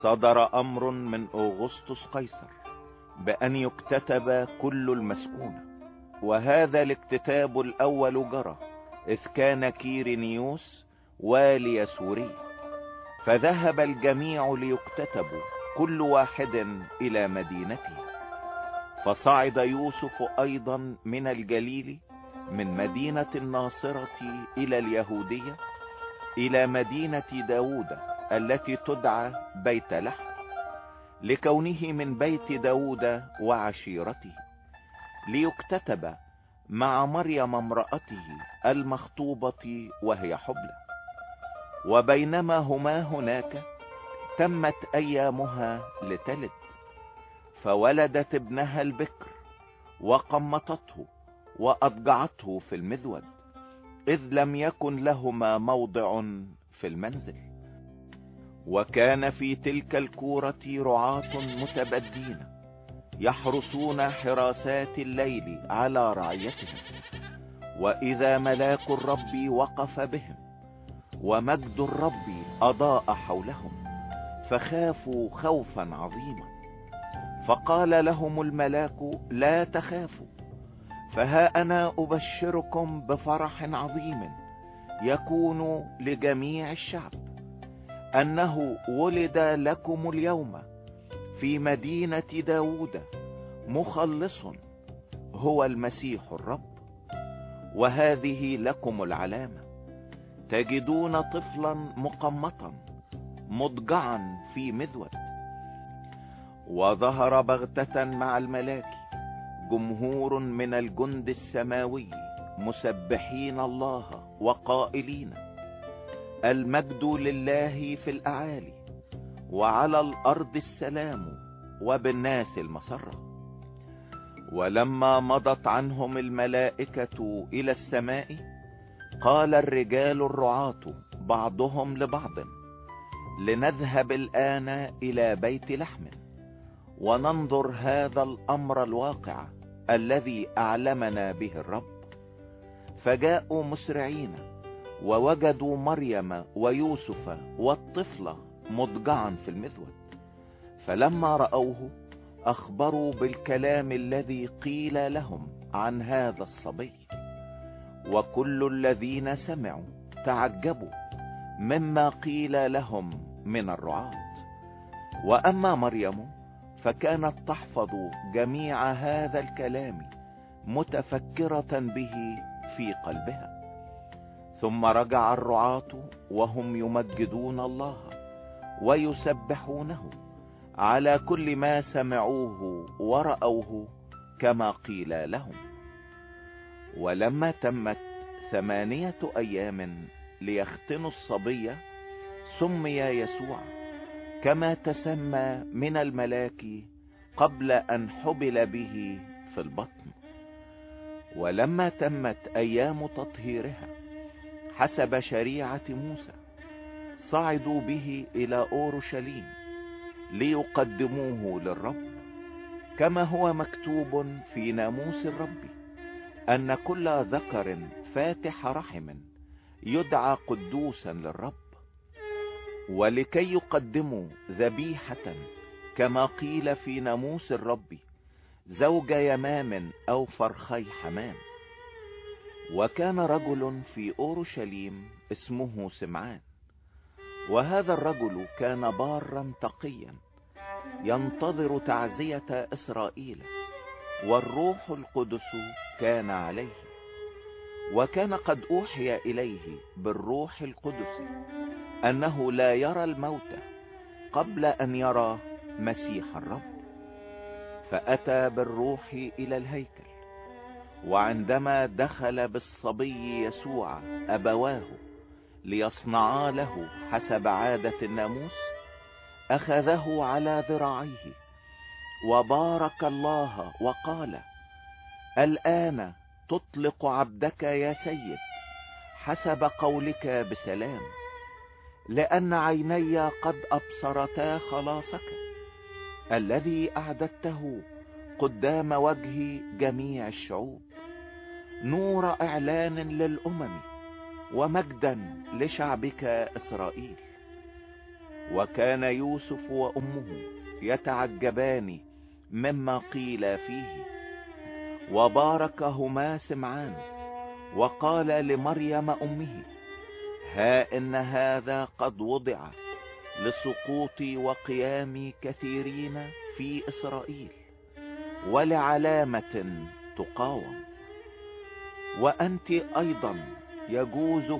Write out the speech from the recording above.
صدر امر من اوغسطس قيصر بان يكتتب كل المسكونة، وهذا الاكتتاب الاول جرى اذ كان كيرينيوس والي سوريا، فذهب الجميع ليكتتبوا كل واحد الى مدينته. فصعد يوسف ايضا من الجليل من مدينة الناصرة الى اليهودية الى مدينة داود التي تدعى بيت لحم، لكونه من بيت داود وعشيرته، ليكتتب مع مريم امرأته المخطوبة وهي حبلى. وبينما هما هناك تمت ايامها لتلد، فولدت ابنها البكر وقمطته واضجعته في المذود، اذ لم يكن لهما موضع في المنزل. وكان في تلك الكورة رعاة متبدين يحرسون حراسات الليل على رعيتهم، واذا ملاك الرب وقف بهم ومجد الرب اضاء حولهم، فخافوا خوفا عظيما. فقال لهم الملاك: لا تخافوا، فها انا ابشركم بفرح عظيم يكون لجميع الشعب، انه ولد لكم اليوم في مدينة داود مخلص، هو المسيح الرب. وهذه لكم العلامة: تجدون طفلا مقمطا مضجعا في مذود. وظهر بغتة مع الملاك جمهور من الجند السماوي مسبحين الله وقائلين: المجد لله في الاعالي، وعلى الارض السلام، وبالناس المسرة. ولما مضت عنهم الملائكة الى السماء، قال الرجال الرعاة بعضهم لبعض: لنذهب الان الى بيت لحم وننظر هذا الامر الواقع الذي اعلمنا به الرب. فجاءوا مسرعين ووجدوا مريم ويوسف والطفل مضجعا في المذود، فلما رأوه اخبروا بالكلام الذي قيل لهم عن هذا الصبي. وكل الذين سمعوا تعجبوا مما قيل لهم من الرعاة. واما مريم فكانت تحفظ جميع هذا الكلام متفكرة به في قلبها. ثم رجع الرعاة وهم يمجدون الله ويسبحونه على كل ما سمعوه ورأوه كما قيل لهم. ولما تمت 8 أيام ليختنوا الصبي، سمي يسوع كما تسمى من الملاك قبل ان حبل به في البطن. ولما تمت ايام تطهيرها حسب شريعة موسى، صعدوا به الى اورشليم ليقدموه للرب، كما هو مكتوب في ناموس الرب ان كل ذكر فاتح رحم يدعى قدوسا للرب. ولكي يقدموا ذبيحة كما قيل في ناموس الرب، زوج يمام او فرخي حمام. وكان رجل في اورشليم اسمه سمعان، وهذا الرجل كان بارا تقيا ينتظر تعزية اسرائيل، والروح القدس كان عليه. وكان قد اوحي اليه بالروح القدس انه لا يرى الموت قبل ان يرى مسيح الرب. فاتى بالروح الى الهيكل، وعندما دخل بالصبي يسوع ابواه ليصنعا له حسب عادة الناموس، اخذه على ذراعيه وبارك الله وقال: الان تطلق عبدك يا سيد حسب قولك بسلام، لان عيني قد ابصرتا خلاصك الذي اعددته قدام وجه جميع الشعوب، نور اعلان للامم ومجدا لشعبك اسرائيل. وكان يوسف وأمه يتعجبان مما قيل فيه. وباركهما سمعان وقال لمريم أمه: ها إن هذا قد وضع لسقوط وقيام كثيرين في إسرائيل، ولعلامة تقاوم. وأنت أيضا يجوز